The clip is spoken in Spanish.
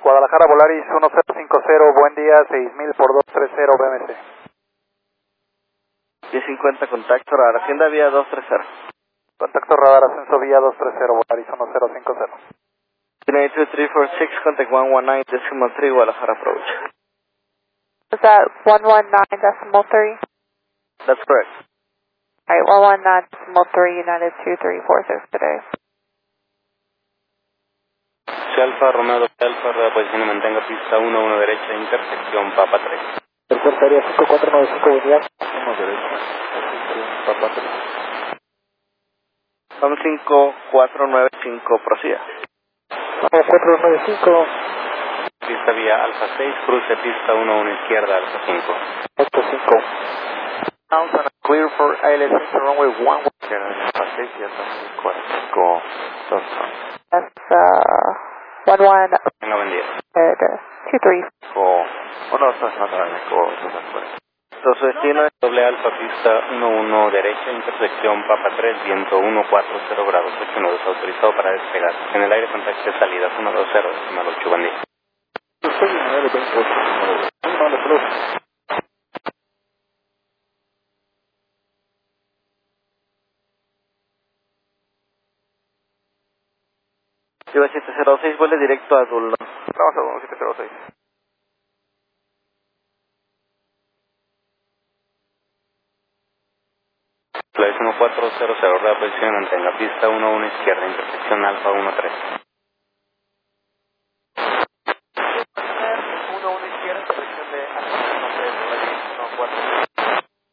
Guadalajara Volaris 1050, buen día, 6000 por 230 BMC. 1050, contacto radar, Hacienda vía 230. Contacto radar, ascenso vía 230, Volaris 1050. United 2346, contact 119.3, Guadalajara approach. Is that 119.3? That's correct. Alright, 119.3, United 2346 today. Alfa, Romeo Alfa, rueda posición y mantenga pista 11 derecha, intersección Papa 3. Aeropuerto área 5495, buen día. 1 derecha, intersección Papa 3. Son 5495, prosiga. 495. Pista vía Alfa 6, cruce pista 11 izquierda, Alfa 5. 85. Thousand, clear for ILS runway 11. Alfa 6 y Alfa 5, 45. That's 11, Tenga buen día. 23. Entonces, su destino es Doble Alfa, pista 11 derecha, intersección Papa 3, viento 140 grados, 8 nudos, autorizado para despegar. En el aire contacto de salida 120, decimal 8, buen día. Estoy en el 28, vale, plus. Lleva 706, vuele directo a Dulno. Vamos a 1706. Flight 1400, rueda posición, mantenga pista 11 izquierda, intersección Alfa 13.